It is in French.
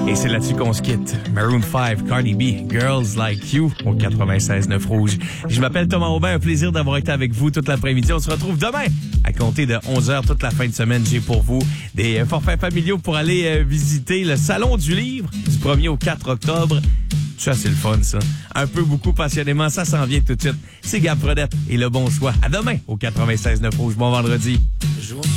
Et c'est là-dessus qu'on se quitte. Maroon 5, Cardi B, Girls Like You au 96.9 Rouge. Je m'appelle Thomas Aubin, un plaisir d'avoir été avec vous toute l'après-midi. On se retrouve demain à compter de 11h toute la fin de semaine. J'ai pour vous des forfaits familiaux pour aller visiter le Salon du Livre du 1er au 4 octobre. Ça, c'est le fun, ça. Un peu, beaucoup, passionnément, ça s'en vient tout de suite. C'est Gab Fredette et le bon choix. À demain au 96.9 Rouge. Bon vendredi.